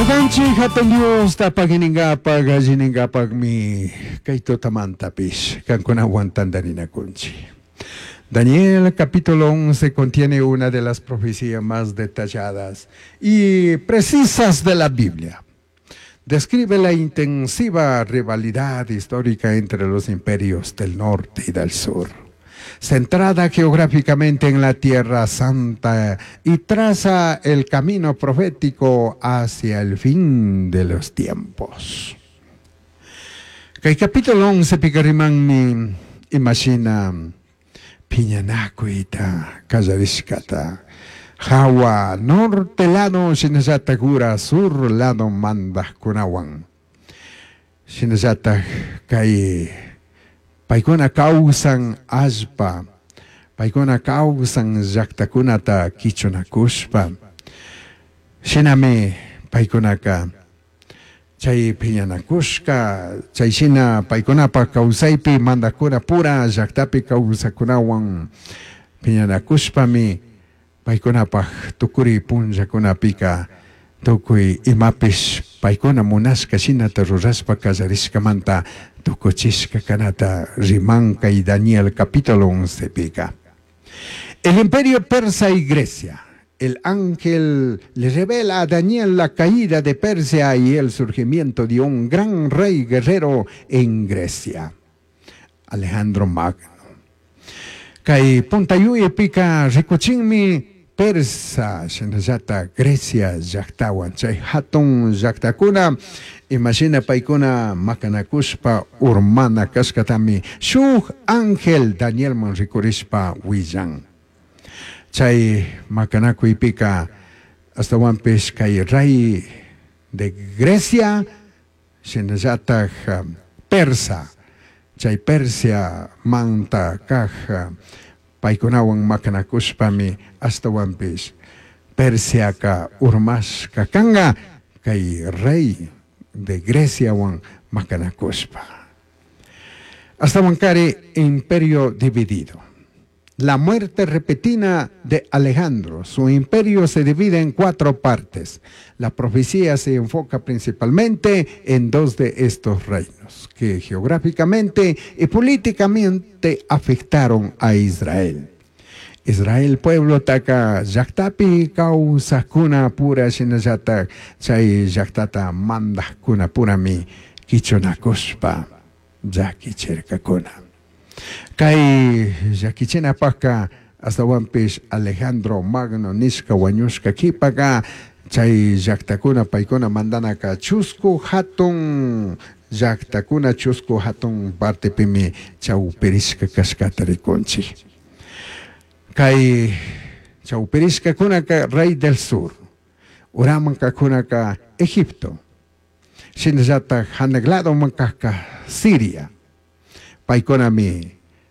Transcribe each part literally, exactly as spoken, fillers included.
Suganchi hatun Dios tapaginingapag aziningapag mi kaito tamantapis kankunawan tandarina kunchi. Daniel capítulo once contiene una de las profecías más detalladas y precisas de la Biblia. Describe la intensiva rivalidad histórica entre los imperios del norte y del sur, centrada geográficamente en la Tierra Santa y traza el camino profético hacia el fin de los tiempos. El capítulo once picarimán mi imagina piñanacuita kazariskata Hawa norte lado sinasata gura sur lado manda kunawan sinasata kay paikuna kausan aspa paikuna kausan jaktakunata kichunakushpa shinami paikunaka chay piñanakushka chay shina paikunapa kausaypi mandakuna pura jaktapi kausakunawan piñanakushpami paikunapaj tukuri punllakunapika tukuy imapis paikuna munasqa shinata ruraspa kallariskamanta tukuchishka kanata rimanka y Daniel capítulo once pika. El imperio persa y Grecia. El ángel le revela a Daniel la caída de Persia y el surgimiento de un gran rey guerrero en Grecia, Alejandro Magno. Kai pontayuye pika rikuchinmi Persa, shenajata Grecia, yaktawan, chay hatun yaktakuna, imagina paikuna makanakushpa urmana kaskatami, shuk ángel Daniel man rikurishpa willan. Chay makanakuy pika hasta wampis kay rey de Grecia, shenajata Persa, chay Persia manta kaja, paikunawan makanakushpami hasta wampis Persia ka urmas kakanga kay rey de Grecia wan makanakushpa. Hasta wankari imperio dividido. La muerte repentina de Alejandro. Su imperio se divide en cuatro partes. La profecía se enfoca principalmente en dos de estos reinos, que geográficamente y políticamente afectaron a Israel. Israel, pueblo taka yaktapi causa kuna pura shinajata chay yaktata manda kuna pura mi kichonakuspa yaki cherka kuna. Kay yakichena paka hasta wampis Alejandro Magno niska wanyushka kipaka chay yaktakuna paikuna mandanaka chusku hatun yaktakuna chusku hatun parte pimi chawpiriska kaskata rikonchi. Kay chawpiriska kunaka rey del sur, uramanka kunaka Egipto, shinajata hanaglado mankaka Siria. Paikuna mi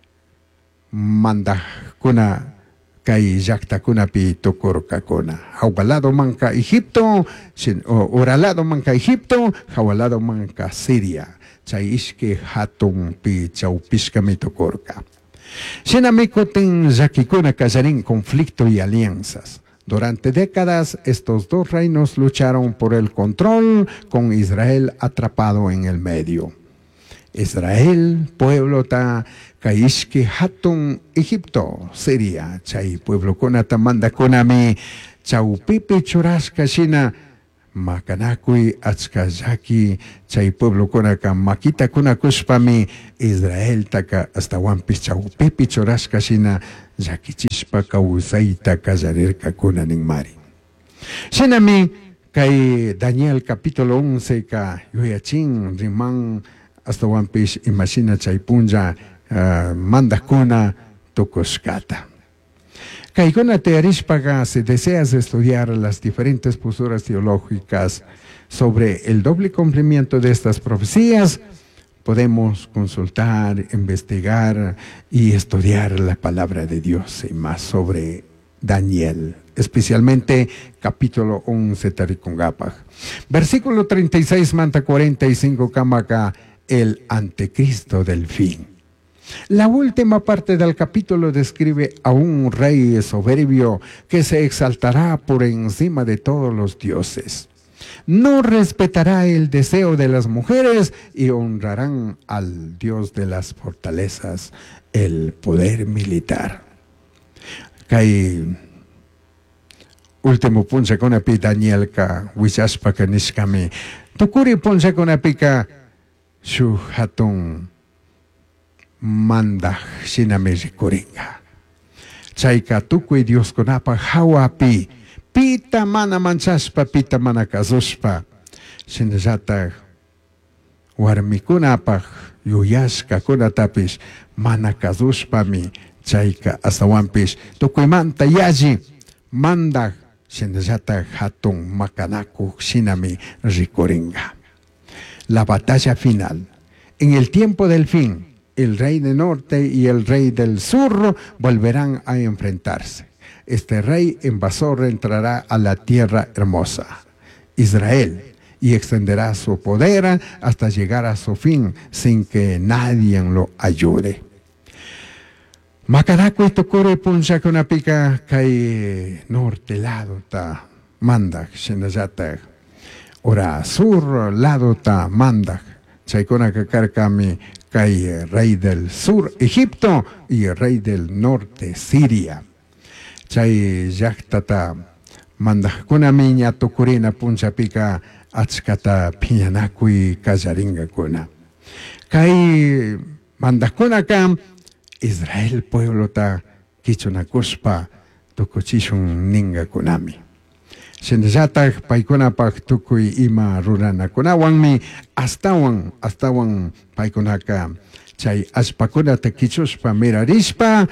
manda kuna kay yakta kuna pi tukurka kuna. Hawalado manka Egipto, sin oralado manka Egipto, hawalado manka Siria. Chay iske hatun pi chawpiska mi tukurka. Sinamiko ten yakikuna kazarin conflicto y alianzas. Durante décadas, estos dos reinos lucharon por el control con Israel atrapado en el medio. Israel, pueblo ta kaishki hatun Egipto, Siria, chay pueblo kuna tamanda kunami chaupipi churashka shina makanakui achkazaki chay pueblo kuna ka makita kuna kuspami Israel taka hasta wampis chaupipi churashka shina yakichispa kausaita kazarirka kuna ningmari. Shinami kay Daniel capítulo once ka yuyachin riman hasta wampis imagina chaypunja uh, mandakuna tukuskata. Kaikona tearispaga, si deseas estudiar las diferentes posturas teológicas sobre el doble cumplimiento de estas profecías, podemos consultar, investigar y estudiar la palabra de Dios y más sobre Daniel, especialmente capítulo once tarikungapag. Versículo treinta y seis manta cuarenta y cinco kamaka, el anticristo del fin. La última parte del capítulo describe a un rey soberbio que se exaltará por encima de todos los dioses. No respetará el deseo de las mujeres y honrarán al Dios de las fortalezas, el poder militar. Kay último punse con api Daniel ka wisaspa kaniskami. Tukuri punse con api ka su hatong mandah sinamisi kuringa. Chayka tukuy Dios kunapa hawapi pita mana mansaspa pita mana kazuspa sinasata warmikunapaq yuyaska kunatapis mana kazuspami chayka asawanpis tukuymanta yaji mandak sinasata hatun makanaku sinami rikuringa. La batalla final. En el tiempo del fin, el rey del norte y el rey del sur volverán a enfrentarse. Este rey invasor entrará a la tierra hermosa, Israel, y extenderá su poder hasta llegar a su fin sin que nadie lo ayude. Makaraku tukure punsa kuna pika kay norte lado ta mandak sinazata ora sur lado ta mandak chaykuna kakarkami kay rey del sur Egipto y el rey del norte Siria. Chay llaktata mandak miña tukurina punsa pika atskata piñanakuy kallaringa kuna. Kay mandakuna kam Israel pueblo ta kichunakuspa tukuchishun ninga kunami. Sinasata paikunapaq tukuy ima ruranakunawanmi astawan astawan paikunaka chay aspakunata kichuspa mirarispa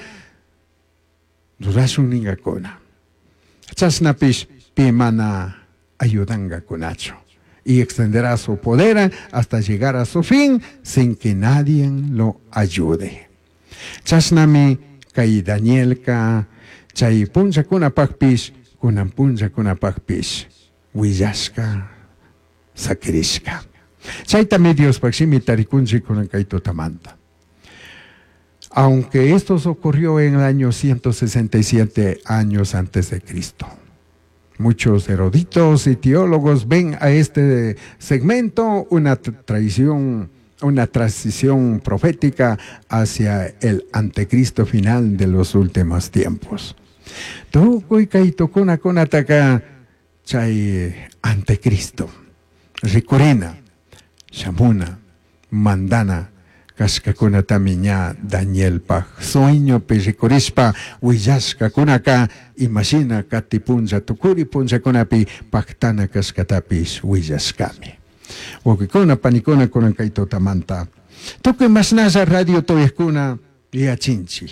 rurasun ninga kuna. Chasnapish pimana ayudanga kunacho. Y extenderá su poder hasta llegar a su fin sin que nadie lo ayude. Chasnami kay Daniel ka chay punsa kuna pakpis kunan punsa kuna pakpis willaska sakiriska. Chay también Dios paksimi tarikunsi kunan kay tutamanta. Aunque esto ocurrió en el año ciento sesenta y siete años antes de Cristo. Muchos eruditos y teólogos ven a este segmento una tradición, una transición profética hacia el anticristo final de los últimos tiempos. Tukuy kay tukuna kunataka chay anticristo, rikurina, shamuna, mandana, kaskakuna tamiña Daniel paj sueño pejikurispa willaska kunaka imagina katipunza tukuri punza kunapi paktana kaskatapis willaskami. Wakikuna panikuna kunan kay tutamanta. Tukuy masnasa radio toyeskuna liachinchi.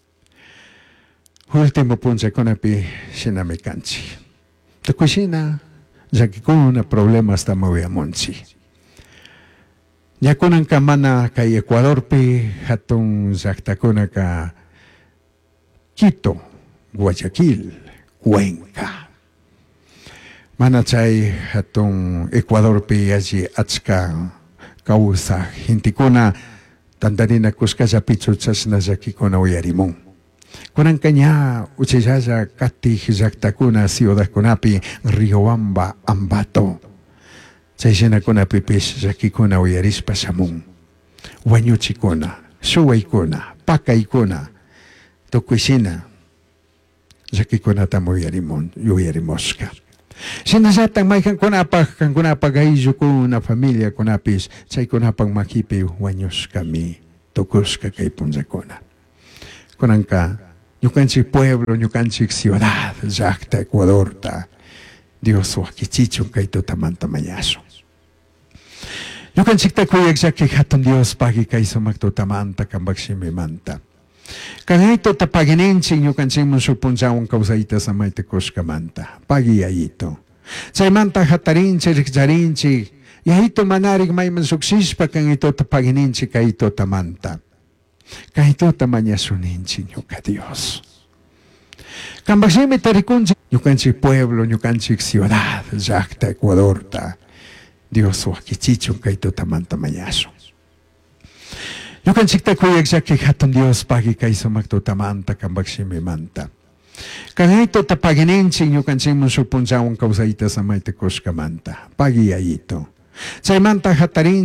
Último punza kunapi sinamikanchi. Tukuy sina yakikuna problemas tamawiamunchi. Yakunan ka mana kay Ecuador pi hatong zaktakuna ka Quito, Guayaquil, Cuenca. Mana chay hatong Ecuador pi allí atska kausa hintikuna tandarina kuskaya pichuchas na zakikuna uyarimon. Kunan kanya uchayaya kati zaktakuna ciudad kunapi Riobamba, Ambato. Chaysina kuna pipis zakikuna uyarispa samun. Wanyuchikuna, suwaykuna, pakaykuna, tukuysina zakikuna tamuyarimun, uyarimoska. Sinasatang may kankunapag, kankunapag ayuko na familia kunapis, chaykunapag makipi wanyos kami, tukuska kay punzakuna. Kunan ka, nyukansik pueblo, nyukansik ciudad, zakta Ecuador ta, Dios wakichichun kay tutamanta mayaso. Yo kan sikta kuya exactly hatun Dios pagi kay sumagtutamanta kambagsimimanta. Kanito tapagininching yo kan simon supunsawang kausaita sa may tekos kamanta. Pagi ayito. Say manta hatarinchi rikzarinchi. Yahito manarig may mansuksis pa kang ito tapagininchi kay ito tamanta. Kahito tamanyasuninchi yo ka Dios. Kambagsimi tarikunchi yo kan si pueblo, yo kan si ciudad, zakta Ecuador ta. Dios wakichichun kay tutamanta mayaso. Yo kan sikta kuya exactly hatun Dios pagi kay sumagtutamanta kambagsimimanta. Kaya ito tapaginin sinyo kansin mo supunsawang kausaita sa may tekos kamanta. Pagi ito. Sa imanta hatarin